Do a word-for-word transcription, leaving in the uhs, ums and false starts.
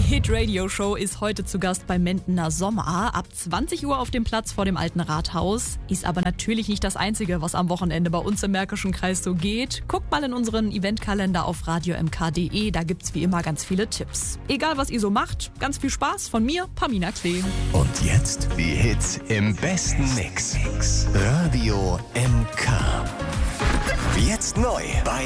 Hit-Radio-Show ist heute zu Gast bei Mendener Sommer. Ab zwanzig Uhr auf dem Platz vor dem Alten Rathaus. Ist aber natürlich nicht das Einzige, was am Wochenende bei uns im Märkischen Kreis so geht. Guckt mal in unseren Eventkalender auf radio m k punkt d e, da gibt's wie immer ganz viele Tipps. Egal, was ihr so macht, ganz viel Spaß von mir, Pamina Klee. Und jetzt die Hits im besten Mix. Radio M K. Jetzt neu bei